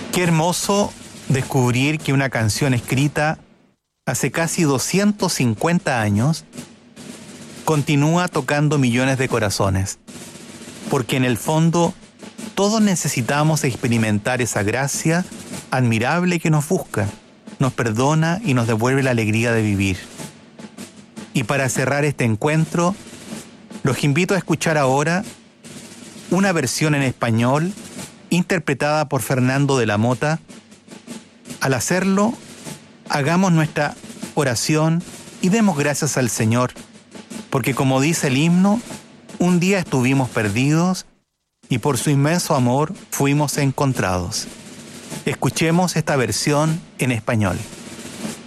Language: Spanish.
Qué hermoso descubrir que una canción escrita hace casi 250 años continúa tocando millones de corazones, porque en el fondo todos necesitamos experimentar esa gracia admirable que nos busca, nos perdona y nos devuelve la alegría de vivir. Y para cerrar este encuentro, los invito a escuchar ahora una versión en español interpretada por Fernando de la Mota. Al hacerlo, hagamos nuestra oración y demos gracias al Señor, porque como dice el himno, un día estuvimos perdidos y por su inmenso amor fuimos encontrados. Escuchemos esta versión en español.